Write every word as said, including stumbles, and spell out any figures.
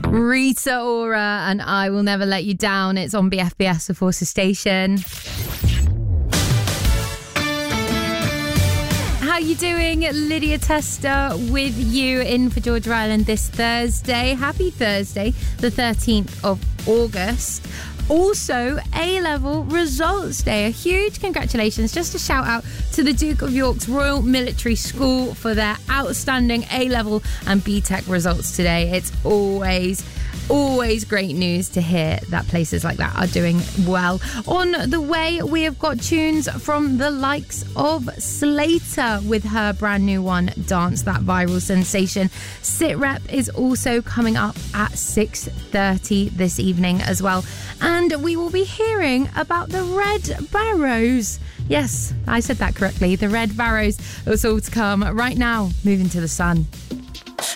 Rita Ora and I Will Never Let You Down. It's on B F B S, the Forces Station. How you doing? Lydia Tester with you in for Georgia Island this Thursday. Happy Thursday, the thirteenth of August. Also, A-Level Results Day. A huge congratulations. Just a shout out to the Duke of York's Royal Military School for their outstanding A-Level and B Tech results today. It's always... Always great news to hear that places like that are doing well. On the way, we have got tunes from the likes of Slater with her brand new one, Dance That Viral Sensation. Sit Rep is also coming up at six thirty this evening as well. And we will be hearing about the Red Barrows. Yes, I said that correctly. The Red Barrows. It's all to come right now. Moving to the sun.